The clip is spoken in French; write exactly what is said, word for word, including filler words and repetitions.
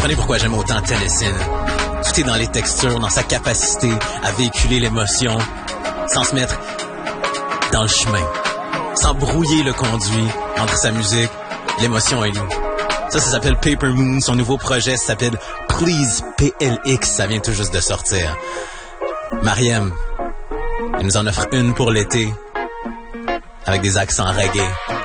comprenez pourquoi j'aime autant Tennessee. Tout est dans les textures, dans sa capacité à véhiculer l'émotion, sans se mettre dans le chemin, sans brouiller le conduit entre sa musique, l'émotion et nous. Ça, ça s'appelle Paper Moon. Son nouveau projet s'appelle Please P L X. Ça vient tout juste de sortir. Mariem, elle nous en offre une pour l'été, avec des accents reggae.